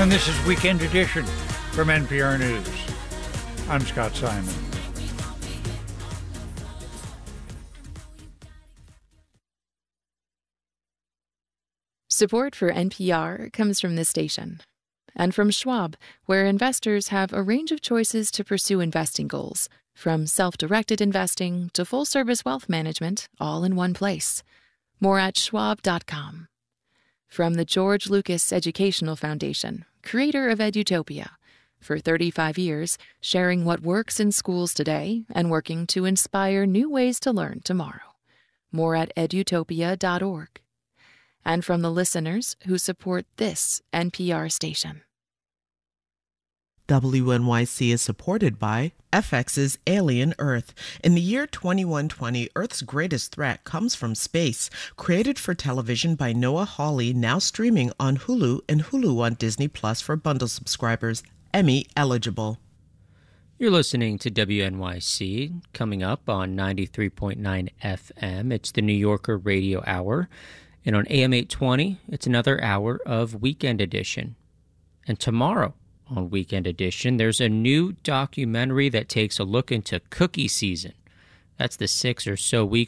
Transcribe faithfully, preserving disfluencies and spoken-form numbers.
And this is Weekend Edition from N P R News. I'm Scott Simon. Support for N P R comes from this station and from Schwab, where investors have a range of choices to pursue investing goals, from self-directed investing to full-service wealth management, all in one place. More at schwab dot com. From the George Lucas Educational Foundation, creator of Edutopia, for thirty-five years, sharing what works in schools today and working to inspire new ways to learn tomorrow. More at edutopia dot org. And from the listeners who support this N P R station. W N Y C is supported by F X's Alien Earth. In the year twenty-one twenty, Earth's greatest threat comes from space. Created for television by Noah Hawley, now streaming on Hulu and Hulu on Disney Plus for bundle subscribers. Emmy eligible. You're listening to W N Y C. Coming up on ninety-three point nine F M, it's the New Yorker Radio Hour. And on A M eight twenty, it's another hour of Weekend Edition. And tomorrow on Weekend Edition, there's a new documentary that takes a look into cookie season. That's the six or so weeks